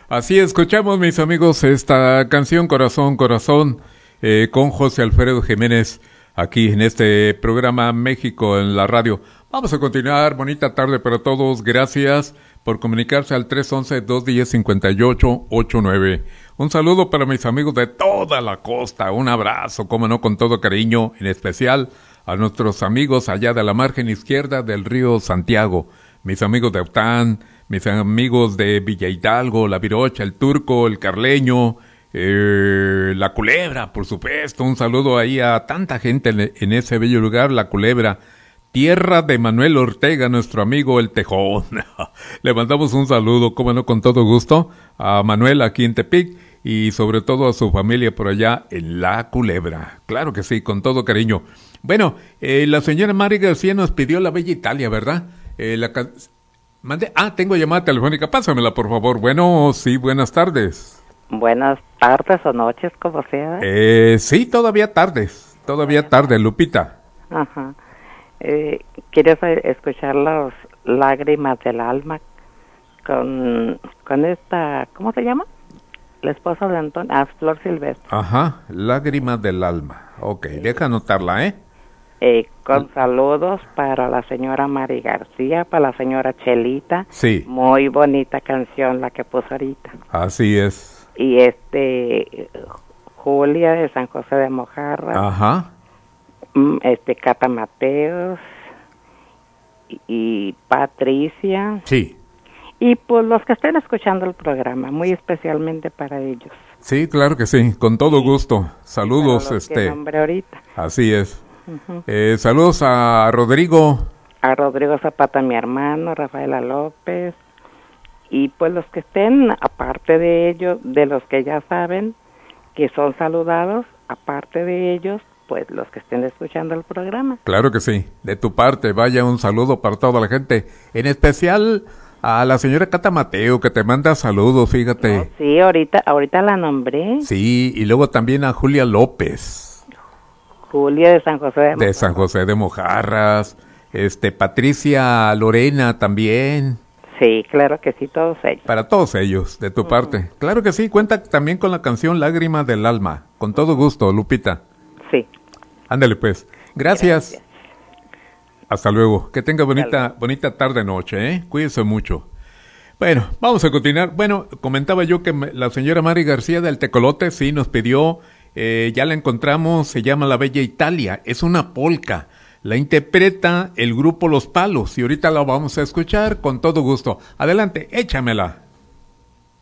Así escuchamos, mis amigos, esta canción Corazón, Corazón, con José Alfredo Jiménez, aquí en este programa México en la radio. Vamos a continuar, bonita tarde para todos, gracias por comunicarse al 311-210-5889. Un saludo para mis amigos de toda la costa, un abrazo, como no, con todo cariño, en especial a nuestros amigos allá de la margen izquierda del río Santiago, mis amigos de Aután, mis amigos de Villa Hidalgo, La Virocha, El Turco, El Carleño, La Culebra, por supuesto. Un saludo ahí a tanta gente en ese bello lugar, La Culebra, tierra de Manuel Ortega, nuestro amigo El Tejón. Le mandamos un saludo, como no, con todo gusto, a Manuel aquí en Tepic y sobre todo a su familia por allá en La Culebra. Claro que sí, con todo cariño. Bueno, la señora Mari García nos pidió La Bella Italia, ¿verdad? Tengo llamada telefónica, pásamela por favor. Bueno, sí, buenas tardes. Buenas tardes o noches, como sea. Sí, todavía tardes, Lupita. Ajá. ¿Quieres escuchar las lágrimas del alma con esta, ¿cómo se llama? La esposa de Antonio, Flor Silvestre. Ajá, lágrimas del alma. Ok, deja anotarla, con saludos para la señora Mari García, para la señora Chelita. Sí. Muy bonita canción la que puso ahorita. Así es. Y Julia de San José de Mojarras. Ajá. Cata Mateos y Patricia. Sí. Y pues los que estén escuchando el programa, muy especialmente para ellos. Sí, claro que sí, con todo gusto. Saludos, para los que nombré ahorita. Así es. Uh-huh. Saludos a Rodrigo. A Rodrigo Zapata, mi hermano, Rafaela López. Y pues los que estén, aparte de ellos, de los que ya saben que son saludados, aparte de ellos, pues los que estén escuchando el programa. Claro que sí, de tu parte, vaya un saludo para toda la gente, en especial a la señora Cata Mateo, que te manda saludos, fíjate. No, sí, ahorita la nombré. Sí, y luego también a Julia López. Julia de San José de Mojarras. De San José de Mojarras, Patricia Lorena también. Sí, claro que sí, todos ellos. Para todos ellos, de tu parte. Claro que sí, cuenta también con la canción Lágrima del Alma. Con todo gusto, Lupita. Sí. Ándale pues. Gracias. Hasta luego. Que tenga bonita tarde-noche, Cuídense mucho. Bueno, vamos a continuar. Bueno, comentaba yo que la señora Mari García del Tecolote sí nos pidió, ya la encontramos, se llama La Bella Italia. Es una polca. La interpreta el grupo Los Palos y ahorita la vamos a escuchar con todo gusto. Adelante, échamela.